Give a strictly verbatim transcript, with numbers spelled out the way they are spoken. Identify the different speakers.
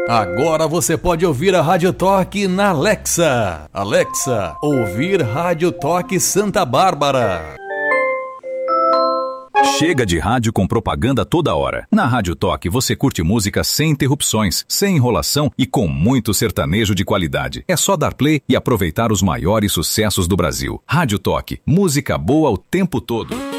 Speaker 1: Agora você pode ouvir a Rádio Toque na Alexa. Alexa, ouvir Rádio Toque Santa Bárbara.
Speaker 2: Chega de rádio com propaganda toda hora. Na Rádio Toque você curte música sem interrupções, sem enrolação e com muito sertanejo de qualidade. É só dar play e aproveitar os maiores sucessos do Brasil. Rádio Toque, música boa o tempo todo.